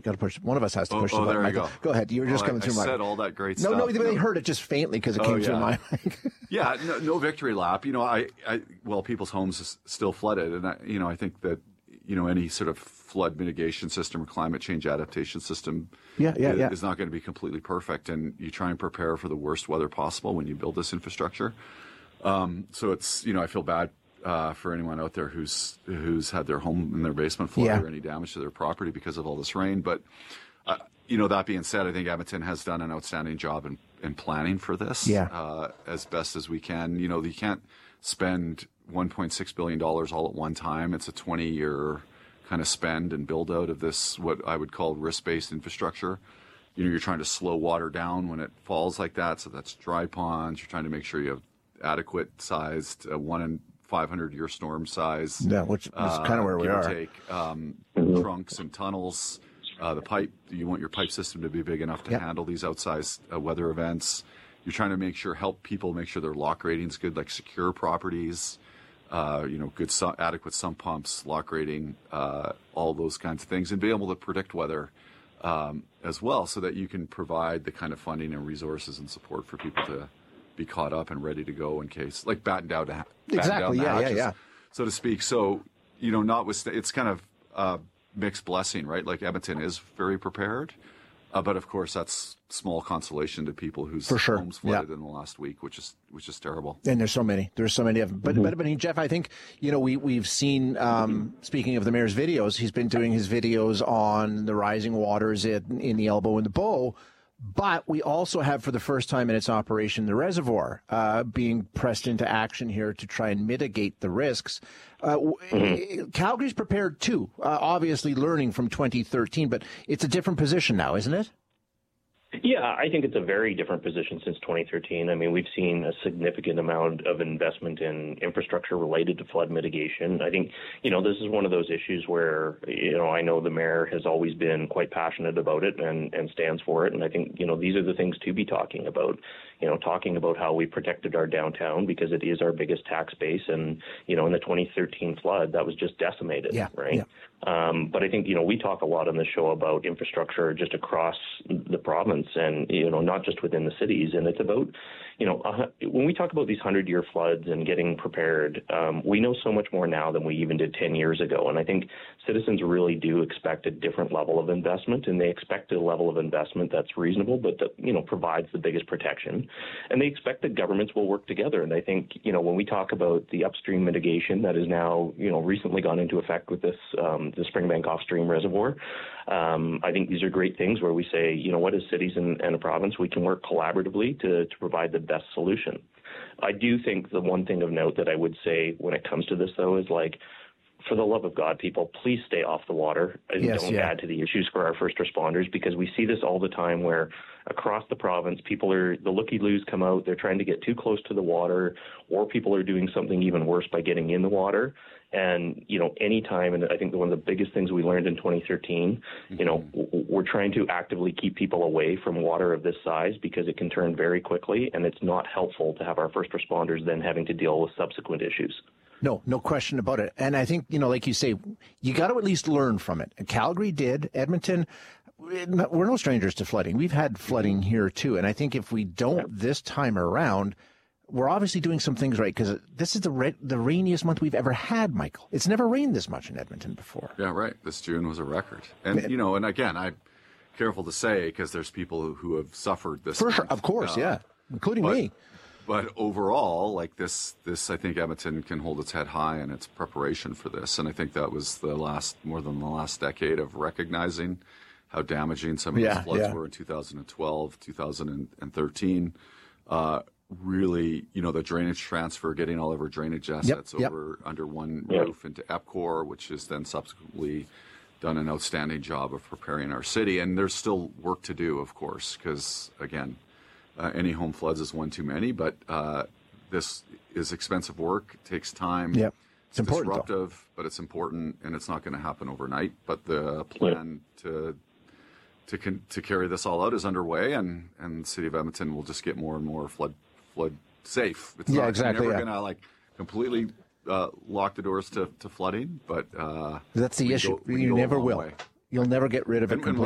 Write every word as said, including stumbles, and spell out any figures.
got to push. One of us has to push oh, the button. there you Michael. go. Go ahead. You were just oh, coming I, through I my. said all that great no, stuff. No, no, they heard it just faintly because it oh, came yeah. through my mic. yeah, no, no victory lap. You know, I, I, well, people's homes is still flooded, and I, you know, I think that you know any sort of flood mitigation system or climate change adaptation system yeah, yeah, is, yeah. is not going to be completely perfect, and you try and prepare for the worst weather possible when you build this infrastructure. Um, so it's you know, I feel bad. Uh, for anyone out there who's who's had their home in their basement flood yeah. or any damage to their property because of all this rain. But, uh, you know, that being said, I think Edmonton has done an outstanding job in, in planning for this yeah. uh, as best as we can. You know, you can't spend one point six billion dollars all at one time. It's a twenty-year kind of spend and build out of this, what I would call risk-based infrastructure. You know, you're trying to slow water down when it falls like that. So that's dry ponds. You're trying to make sure you have adequate sized uh, one in five hundred year storm size. Yeah, which is uh, kind of where we are. Take, um, mm-hmm. Trunks and tunnels. Uh, the pipe, you want your pipe system to be big enough to yep. handle these outsized uh, weather events. You're trying to make sure, help people make sure their lock rating's good, like secure properties, uh, you know, good, su- adequate sump pumps, lock rating, uh, all those kinds of things, and be able to predict weather um, as well so that you can provide the kind of funding and resources and support for people to be caught up and ready to go in case, like batten down, to, exactly, down yeah, hatches, yeah, yeah, so to speak. So, you know, notwithstanding, it's kind of a mixed blessing, right? Like Edmonton is very prepared, uh, but of course that's small consolation to people whose For sure. homes flooded yeah. in the last week, which is which is terrible. And there's so many, there's so many of them. But, mm-hmm. but, but Jeff, I think you know we we've seen. Um, speaking of the mayor's videos, he's been doing his videos on the rising waters in, in the Elbow and the Bow. But we also have, for the first time in its operation, the reservoir uh, being pressed into action here to try and mitigate the risks. Uh, mm-hmm. Calgary's prepared too, uh, obviously learning from twenty thirteen, but it's a different position now, isn't it? Yeah, I think it's a very different position since twenty thirteen. I mean, we've seen a significant amount of investment in infrastructure related to flood mitigation. I think, you know, this is one of those issues where, you know, I know the mayor has always been quite passionate about it and, and stands for it. And I think, you know, these are the things to be talking about, you know, talking about how we protected our downtown because it is our biggest tax base. And, you know, in the twenty thirteen flood, that was just decimated, yeah, right? Yeah. Um, but I think, you know, we talk a lot on the show about infrastructure just across the province and, you know, not just within the cities. And it's about, you know, uh, when we talk about these hundred-year floods and getting prepared, um, we know so much more now than we even did ten years ago. And I think citizens really do expect a different level of investment, and they expect a level of investment that's reasonable, but that, you know, provides the biggest protection. And they expect that governments will work together. And I think, you know, when we talk about the upstream mitigation that is now, you know, recently gone into effect with this, um, the Springbank Off-Stream Reservoir, um, I think these are great things where we say, you know what, as cities and, and a province, we can work collaboratively to, to provide the best solution. I do think the one thing of note that I would say when it comes to this, though, is like, for the love of God, people, please stay off the water and yes, don't yeah. add to the issues for our first responders, because we see this all the time where across the province, people are, the looky-loos come out, they're trying to get too close to the water, or people are doing something even worse by getting in the water. And, you know, anytime, and I think one of the biggest things we learned in twenty thirteen, mm-hmm. you know, we're trying to actively keep people away from water of this size because it can turn very quickly, and it's not helpful to have our first responders then having to deal with subsequent issues. No, no question about it. And I think, you know, like you say, you got to at least learn from it. Calgary did. Edmonton, we're no strangers to flooding. We've had flooding here, too. And I think if we don't yep. this time around, we're obviously doing some things right, because this is the ra- the rainiest month we've ever had, Michael. It's never rained this much in Edmonton before. Yeah, right. This June was a record. And, it, you know, and again, I'm careful to say, because there's people who, who have suffered this. For month. sure, of course, uh, yeah, including but, me. But overall, like this, this, I think Edmonton can hold its head high in its preparation for this. And I think that was the last, more than the last decade of recognizing how damaging some of yeah, these floods yeah. were in two thousand twelve, two thousand thirteen. Uh, really, you know, the drainage transfer, getting all of our drainage assets yep, over yep. under one yep. roof into EPCOR, which has then subsequently done an outstanding job of preparing our city. And there's still work to do, of course, because, again, uh, any home floods is one too many. But uh, this is expensive work. It takes time. Yep. It's, it's important, disruptive, though. but it's important, and it's not going to happen overnight. But the plan yep. to to con- to carry this all out is underway, and, and the city of Edmonton will just get more and more flood flood safe. It's yeah, not, exactly. You're never yeah. going to like completely uh, lock the doors to, to flooding, but uh, that's the issue. Go, you never will. Way. You'll never get rid of it and, completely.